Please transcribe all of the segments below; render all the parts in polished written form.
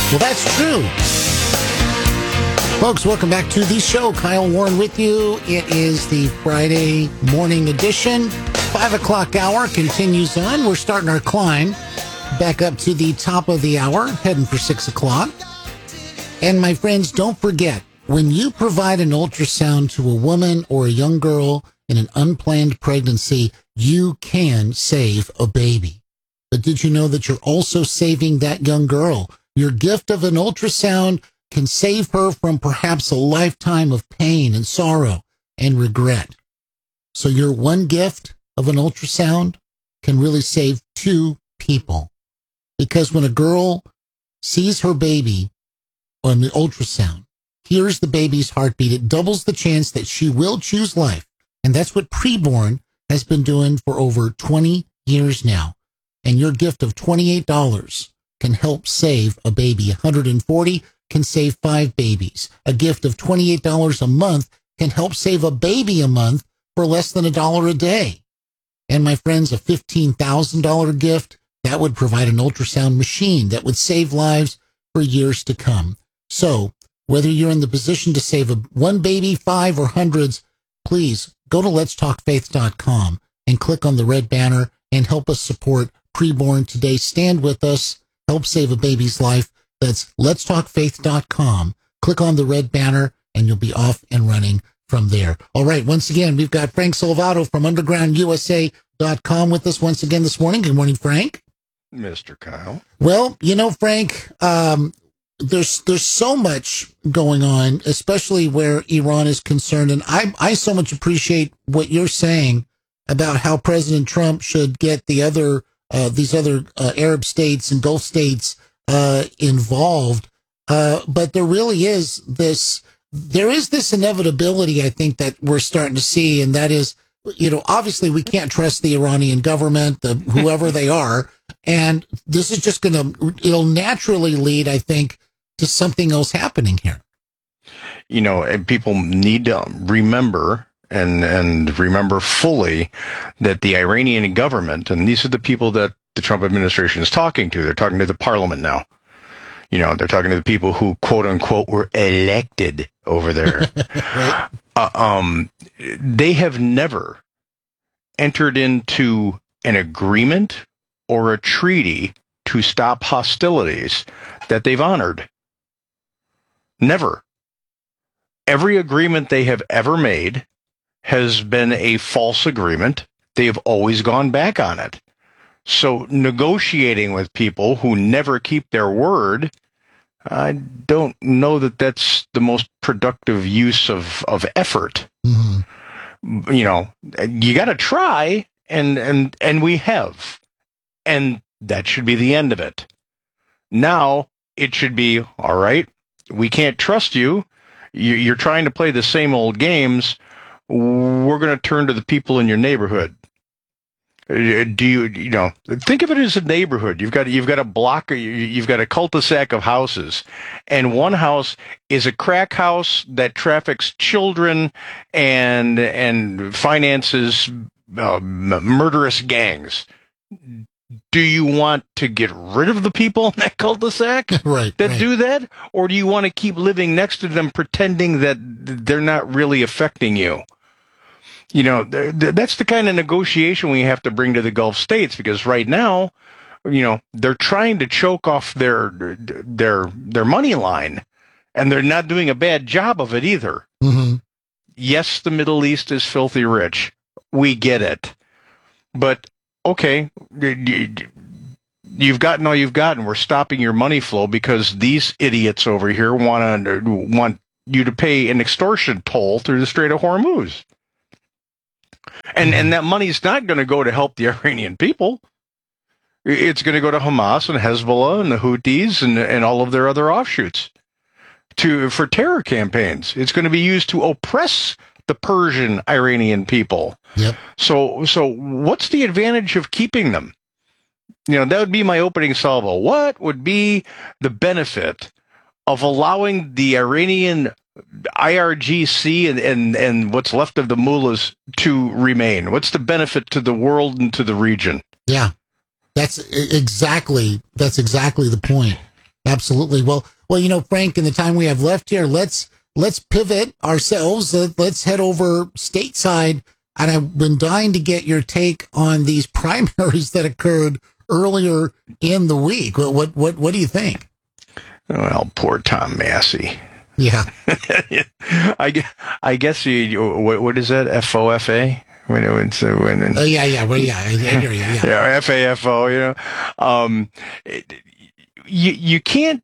Well, that's true. Folks, welcome back to the show. Kyle Warren with you. It is the Friday morning edition. 5 o'clock hour continues on. We're starting our climb back up to the top of the hour, heading for 6 o'clock. And my friends, don't forget, when you provide an ultrasound to a woman or a young girl in an unplanned pregnancy, you can save a baby. But did you know that you're also saving that young girl? Your gift of an ultrasound can save her from perhaps a lifetime of pain and sorrow and regret. So your one gift of an ultrasound can really save two people. Because when a girl sees her baby on the ultrasound, hears the baby's heartbeat, it doubles the chance that she will choose life. And that's what Preborn has been doing for over 20 years now. And your gift of $28 can help save a baby. $140 can save 5 babies. A gift of $28 a month can help save a baby a month for less than $1 a day. And my friends, a $15,000 gift, that would provide an ultrasound machine that would save lives for years to come. So whether you're in the position to save one baby, 5, or hundreds, please go to letstalkfaith.com and click on the red banner and help us support Preborn today. Stand with us. Help save a baby's life. That's letstalkfaith.com. Click on the red banner and you'll be off and running from there. All right. Once again, we've got Frank Salvato from undergroundusa.com with us once again this morning. Good morning, Frank. Mr. Kyle. Well, you know, Frank, there's so much going on, especially where Iran is concerned. And I so much appreciate what you're saying about how President Trump should get these other Arab states and Gulf states involved. But there really is this inevitability, I think, that we're starting to see. And that is, you know, obviously we can't trust the Iranian government, whoever they are. And this is just it'll naturally lead, I think, to something else happening here. You know, and people need to remember and remember fully that the Iranian government, and these are the people that the Trump administration is talking to. They're talking to the parliament now. You know, they're talking to the people who, quote unquote, were elected over there. Right. They have never entered into an agreement or a treaty to stop hostilities that they've honored. Never. Every agreement they have ever made has been a false agreement. They have always gone back on it. So negotiating with people who never keep their word, I don't know that that's the most productive use of effort. Mm-hmm. You know, you got to try, and we have. And that should be the end of it. Now it should be, all right, we can't trust you. You're trying to play the same old games. We're going to turn to the people in your neighborhood. Do you know, think of it as a neighborhood. You've got a block, you've got a cul-de-sac of houses, and one house is a crack house that traffics children and finances murderous gangs. Do you want to get rid of the people in that cul-de-sac right. do that? Or do you want to keep living next to them pretending that they're not really affecting you? You know, that's the kind of negotiation we have to bring to the Gulf states, because right now, you know, they're trying to choke off their money line, and they're not doing a bad job of it either. Mm-hmm. Yes, the Middle East is filthy rich. We get it. But, okay, you've gotten all you've gotten. We're stopping your money flow because these idiots over here want you to pay an extortion toll through the Strait of Hormuz. And that money's not going to go to help the Iranian people. It's going to go to Hamas and Hezbollah and the Houthis and all of their other offshoots for terror campaigns. It's going to be used to oppress the Persian Iranian people. Yep. So what's the advantage of keeping them? You know, that would be my opening salvo. What would be the benefit of allowing the Iranian IRGC and what's left of the mullahs to remain? What's the benefit to the world and to the region? Yeah, that's exactly the point. Absolutely. Well, Frank, in the time we have left here, let's pivot ourselves. Let's head over stateside. And I've been dying to get your take on these primaries that occurred earlier in the week. What do you think? Well, poor Tom Massey. Yeah. I guess what is that? FOFA? Yeah. Well, yeah. I hear you. Yeah. Yeah. FAFO. You can't.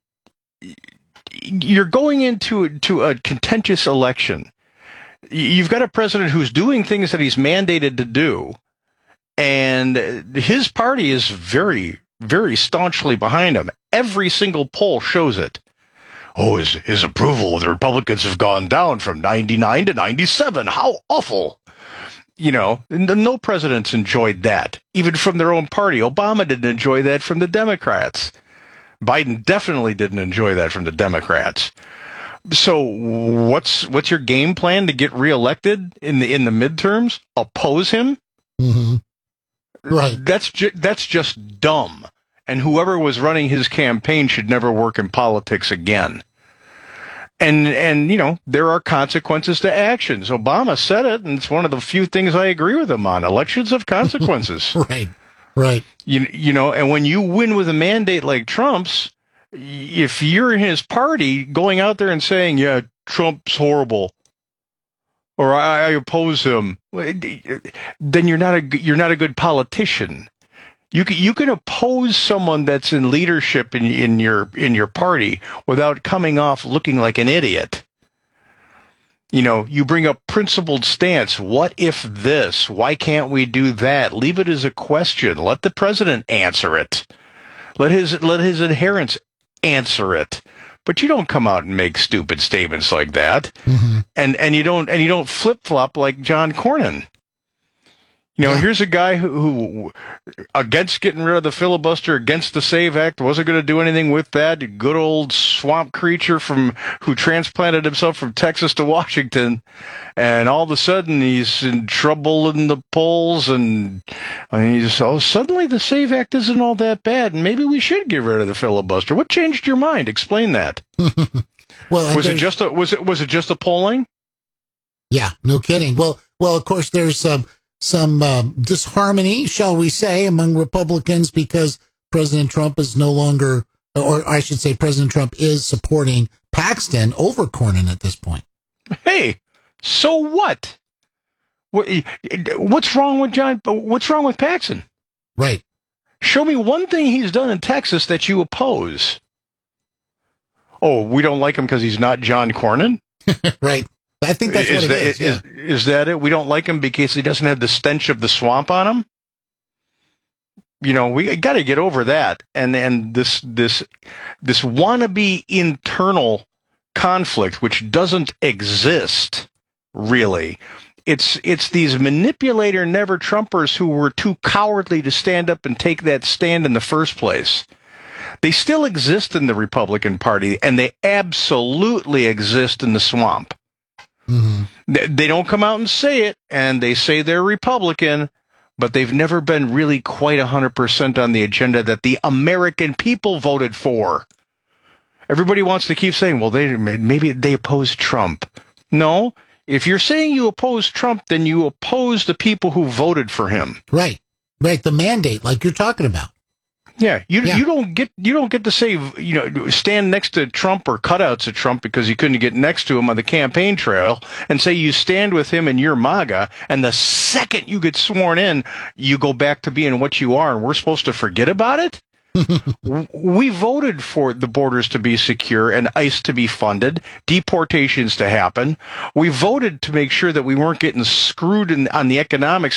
You're going into a contentious election. You've got a president who's doing things that he's mandated to do, and his party is very, very staunchly behind him. Every single poll shows it. Oh, his approval of the Republicans have gone down from 99 to 97. How awful. No presidents enjoyed that, even from their own party. Obama didn't enjoy that from the Democrats. Biden definitely didn't enjoy that from the Democrats. So what's your game plan to get reelected in the midterms? Oppose him? Mm-hmm. Right. That's just dumb. And whoever was running his campaign should never work in politics again. And there are consequences to actions. Obama said it, and it's one of the few things I agree with him on. Elections have consequences. Right. And when you win with a mandate like Trump's, if you're in his party going out there and saying, yeah, Trump's horrible, or I oppose him, then you're not a good politician. You can oppose someone that's in leadership in your party without coming off looking like an idiot. You bring up principled stance. What if this? Why can't we do that? Leave it as a question. Let the president answer it. Let his adherents answer it. But you don't come out and make stupid statements like that. Mm-hmm. And you don't flip-flop like John Cornyn. Here's a guy who against getting rid of the filibuster, against the SAVE Act, wasn't going to do anything with that. Good old swamp creature who transplanted himself from Texas to Washington, and all of a sudden he's in trouble in the polls, and suddenly the SAVE Act isn't all that bad, and maybe we should get rid of the filibuster. What changed your mind? Explain that. Well, was it just a polling? Yeah, no kidding. Well, of course, there's some disharmony, shall we say, among Republicans because President Trump is no longer, or I should say President Trump is supporting Paxton over Cornyn at this point. Hey, so what? What's wrong with what's wrong with Paxton? Right. Show me one thing he's done in Texas that you oppose. Oh, we don't like him because he's not John Cornyn? Right. I think that's what it is. Yeah. Is that it? We don't like him because he doesn't have the stench of the swamp on him? We got to get over that. And this wannabe internal conflict, which doesn't exist, really. It's these manipulator never-Trumpers who were too cowardly to stand up and take that stand in the first place. They still exist in the Republican Party, and they absolutely exist in the swamp. Mm-hmm. They don't come out and say it, and they say they're Republican, but they've never been really quite 100% on the agenda that the American people voted for. Everybody wants to keep saying, well, maybe they oppose Trump. No, if you're saying you oppose Trump, then you oppose the people who voted for him. Right, the mandate, like you're talking about. Yeah, you don't get to say, stand next to Trump or cutouts of Trump because you couldn't get next to him on the campaign trail and say you stand with him and you're MAGA, and the second you get sworn in, you go back to being what you are, and we're supposed to forget about it? We voted for the borders to be secure and ICE to be funded, deportations to happen. We voted to make sure that we weren't getting screwed on the economics